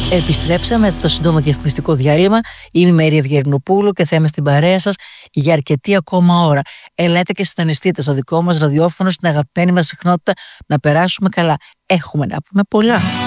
Επιστρέψαμε το σύντομο διαφημιστικό διάλειμμα. Είμαι η Μέρη Ευγερνοπούλου και θα είμαι στην παρέα σας για αρκετή ακόμα ώρα. Ελάτε και συντονιστείτε στο δικό μας ραδιόφωνο, στην αγαπημένη μας συχνότητα, να περάσουμε καλά. Έχουμε να πούμε πολλά.